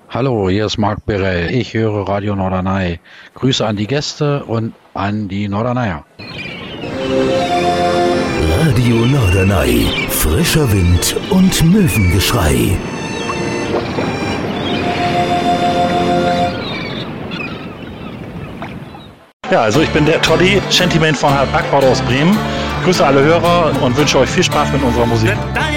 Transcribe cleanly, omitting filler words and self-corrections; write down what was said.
Hallo, hier ist Marc Birell. Ich höre Radio Norderney. Grüße an die Gäste und an die Norderneyer. Radio Norderney. Frischer Wind und Möwengeschrei. Ja, also ich bin der Toddy, Shantyman von Hard Backbord aus Bremen. Grüße alle Hörer und wünsche euch viel Spaß mit unserer Musik.